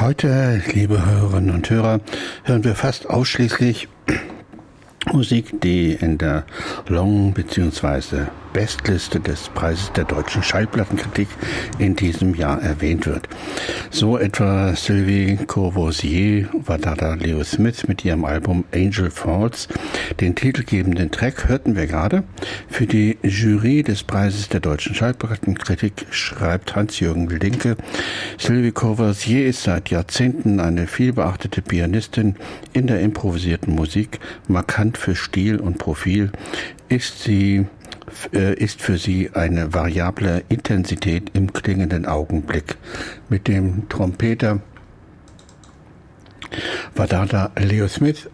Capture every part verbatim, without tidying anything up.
Heute, liebe Hörerinnen und Hörer, hören wir fast ausschließlich Musik, die in der Long- bzw. Bestliste des Preises der deutschen Schallplattenkritik in diesem Jahr erwähnt wird. So etwa Sylvie Courvoisier, Wadada Leo Smith mit ihrem Album Angel Falls. Den titelgebenden Track hörten wir gerade. Für die Jury des Preises der deutschen Schallplattenkritik schreibt Hans-Jürgen Linke: Sylvie Courvoisier ist seit Jahrzehnten eine vielbeachtete Pianistin in der improvisierten Musik. Markant für Stil und Profil ist sie ist für sie eine variable Intensität im klingenden Augenblick. Mit dem Trompeter Wadada Leo Smith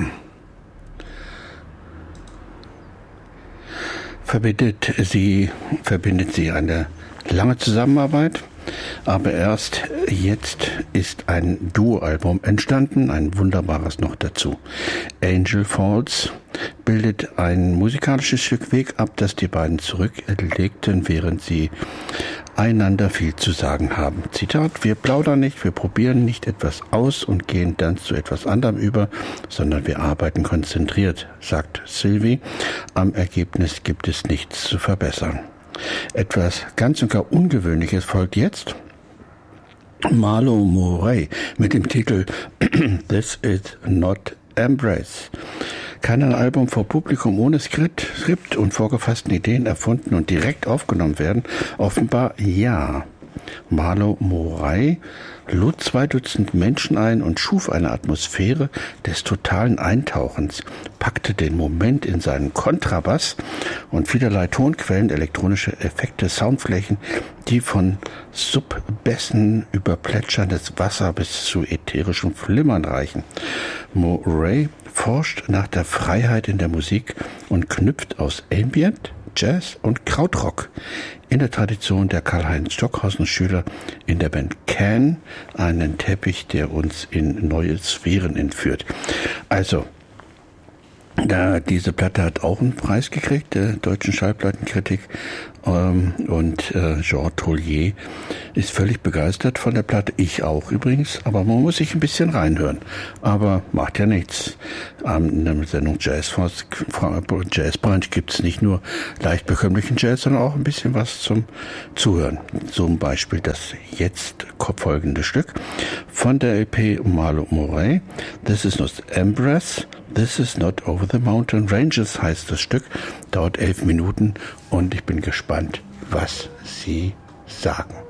verbindet sie, verbindet sie eine lange Zusammenarbeit. Aber erst jetzt ist ein Duo-Album entstanden, ein wunderbares noch dazu. Angel Falls bildet ein musikalisches Stück Weg ab, das die beiden zurücklegten, während sie einander viel zu sagen haben. Zitat: Wir plaudern nicht, wir probieren nicht etwas aus und gehen dann zu etwas anderem über, sondern wir arbeiten konzentriert, sagt Sylvie. Am Ergebnis gibt es nichts zu verbessern. Etwas ganz und gar Ungewöhnliches folgt jetzt. Marlo Moray mit dem Titel This is not Embrace. Kann ein Album vor Publikum ohne Skript und vorgefassten Ideen erfunden und direkt aufgenommen werden? Offenbar ja. Marlo Moray lud zwei Dutzend Menschen ein und schuf eine Atmosphäre des totalen Eintauchens, packte den Moment in seinen Kontrabass und vielerlei Tonquellen, elektronische Effekte, Soundflächen, die von Subbässen über plätscherndes Wasser bis zu ätherischem Flimmern reichen. Moray forscht nach der Freiheit in der Musik und knüpft aus Ambient, Jazz und Krautrock in der Tradition der Karl-Heinz Stockhausen-Schüler in der Band Can einen Teppich, der uns in neue Sphären entführt. Also, da diese Platte hat auch einen Preis gekriegt, der deutschen Schallplattenkritik, ähm, und äh, Jean Tollier ist völlig begeistert von der Platte, ich auch übrigens, aber man muss sich ein bisschen reinhören, aber macht ja nichts. Ähm, in der Sendung Jazz Jazzbrunch gibt es nicht nur leicht bekömmlichen Jazz, sondern auch ein bisschen was zum Zuhören. Zum Beispiel das jetzt folgende Stück von der L P Marlo Moray, This is not Embrace, This is not Over the Mountain Ranges heißt das Stück, dauert elf Minuten und ich bin gespannt, was Sie sagen.